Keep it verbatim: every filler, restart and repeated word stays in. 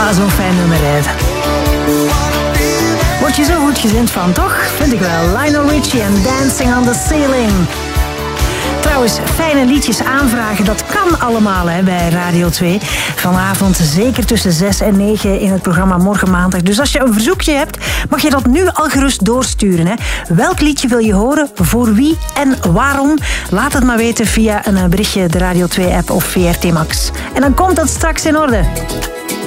Ah, zo'n fijn nummer, hè. Word je zo goed gezind van, toch? Vind ik wel. Lionel Richie en Dancing on the Ceiling. Trouwens, fijne liedjes aanvragen, dat kan allemaal hè, bij Radio twee. Vanavond zeker tussen zes en negen in het programma Morgen Maandag. Dus als je een verzoekje hebt, mag je dat nu al gerust doorsturen. Hè. Welk liedje wil je horen, voor wie en waarom? Laat het maar weten via een berichtje, de Radio twee app of V R T Max. En dan komt dat straks in orde.